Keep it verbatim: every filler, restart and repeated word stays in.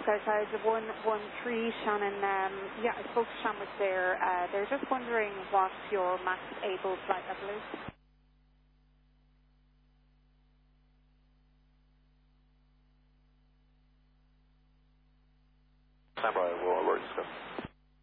outside of one one three, Shannon. Um, yeah, I spoke to Shannon there. Uh, they're just wondering what your max able flight level is. Standby, we'll alert you.